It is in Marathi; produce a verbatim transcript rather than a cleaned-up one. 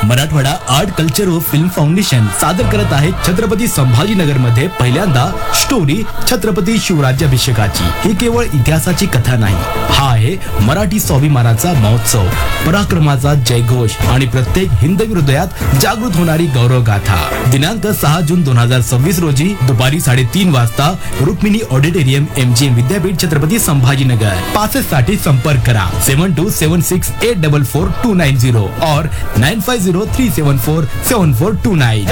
मराठवाडा आर्ट कल्चर व फिल्म फाउंडेशन सादर करत आहे छत्रपती संभाजीनगर मध्ये पहिल्यांदा स्टोरी छत्रपती शिवराज्याभिषेकाची। ही केवळ इतिहासाची कथा नाही, हा आहे मराठी स्वाभिमानाचा महोत्सव, पराक्रमाचा जयघोष आणि प्रत्येक हिंदवी हृदयात जागृत होणारी गौरव गाथा। दिनांक सहा जून दोन हजार सव्वीस रोजी दुपारी साडेतीन वाजता रुक्मिणी ऑडिटोरियम एमजीएम विद्यापीठ छत्रपती संभाजीनगर। पासेस साठी संपर्क करा सेवन to seven six eight double four to nine Ziro और nine five Ziro three seven four seven four to nine.